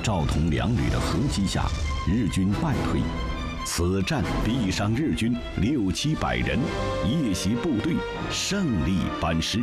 赵同两旅的合击下，日军败退。此战毙伤日军600-700人，夜袭部队胜利班师。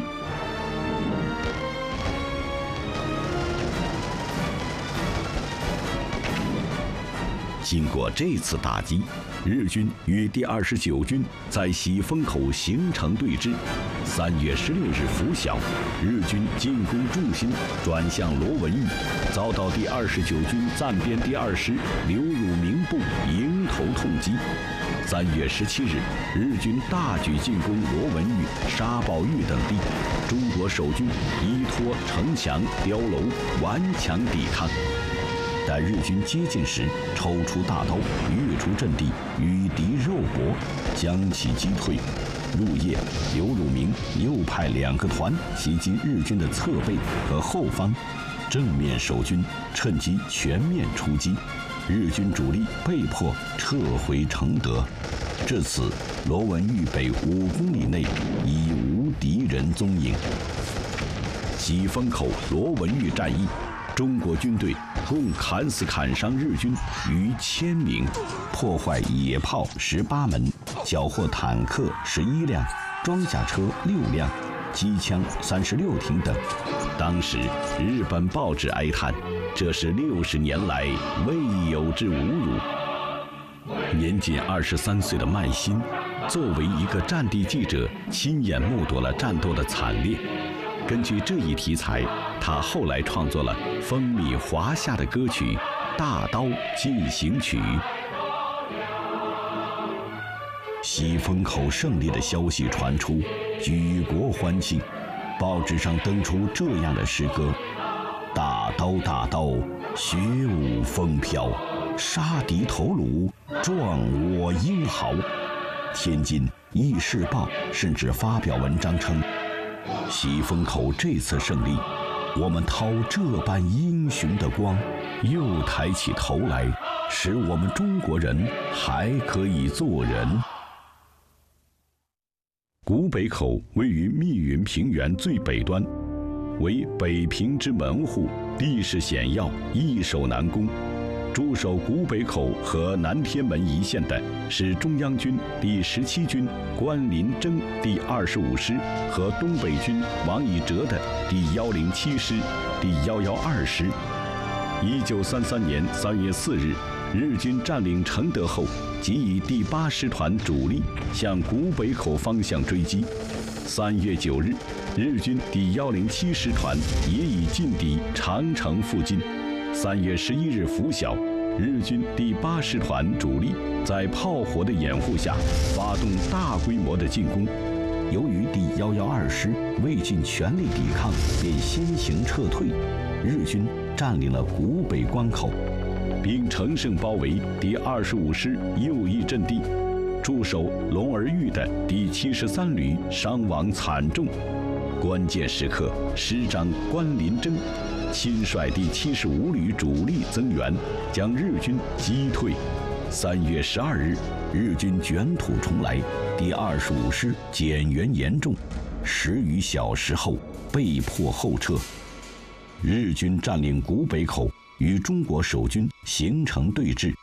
经过这次打击，日军与第29军在喜峰口形成对峙。3月16日拂晓，日军进攻重心转向罗文峪，遭到第29军暂编第2师刘汝明部迎头痛击。3月17日，日军大举进攻罗文峪、沙堡峪等地，中国守军依托城墙、碉楼顽强抵抗。待日军接近时，抽出大刀，跃出阵地，与敌肉搏，将其击退。入夜，刘汝明又派2个团袭击日军的侧背和后方，正面守军趁机全面出击，日军主力被迫撤回承德。至此，罗文峪北5公里内已无敌人踪影。喜峰口罗文峪战役，中国军队共砍死砍伤日军逾1000名，破坏野炮18门，缴获坦克11辆、装甲车6辆、机枪36挺等。当时日本报纸哀叹，这是60年来未有之侮辱。年仅23岁的麦辛，作为一个战地记者，亲眼目睹了战斗的惨烈。根据这一题材，他后来创作了风靡华夏的歌曲《大刀进行曲》。喜峰口胜利的消息传出，举国欢庆，报纸上登出这样的诗歌：大刀大刀，雪舞风飘，杀敌头颅，壮我英豪。天津《议事报》甚至发表文章称，喜峰口这次胜利，我们掏这般英雄的光，又抬起头来，使我们中国人还可以做人。古北口位于密云平原最北端，为北平之门户，地势险要，易守难攻。驻守古北口和南天门一线的是中央军第17军关麟征第25师和东北军王以哲的第107师、第112师。1933年3月4日，日军占领承德后，即以第8师团主力向古北口方向追击。3月9日，日军第107师团也已进抵长城附近。3月11日拂晓，日军第8师团主力在炮火的掩护下发动大规模的进攻。由于第112师未尽全力抵抗，便先行撤退。日军占领了古北关口，并乘胜包围第25师右翼阵地。驻守龙儿峪的第73旅伤亡惨重。关键时刻，师长关麟征亲率第75旅主力增援，将日军击退。3月12日，日军卷土重来，第25师减员严重，10余小时后被迫后撤。日军占领古北口，与中国守军形成对峙。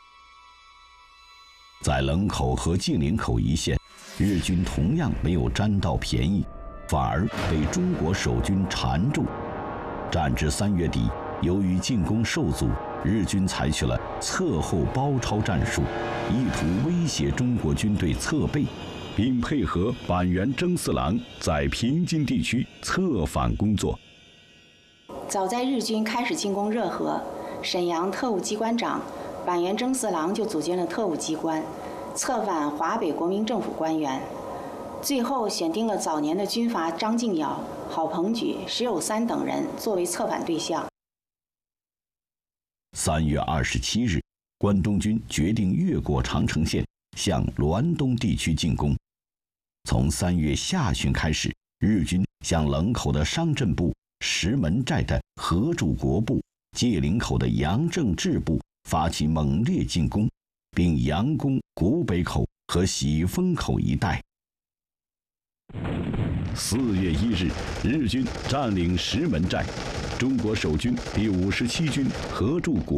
在冷口和晋陵口一线，日军同样没有占到便宜，反而被中国守军缠住。战至3月底，由于进攻受阻，日军采取了侧后包抄战术，意图威胁中国军队侧背，并配合板垣征四郎在平津地区策反工作。 早在日军开始进攻热河，沈阳特务机关长板垣征四郎就组建了特务机关，策反华北国民政府官员。最后选定了早年的军阀张敬尧、郝鹏举、石友三等人作为策反对象。 3月27日，关东军决定越过长城线，向滦东地区进攻。从3月下旬开始，日军向冷口的商震部、石门寨的何柱国部、界岭口的杨正治部发起猛烈进攻，并佯攻古北口和喜峰口一带。4月1日，日军占领石门寨，中国守军第57军何柱国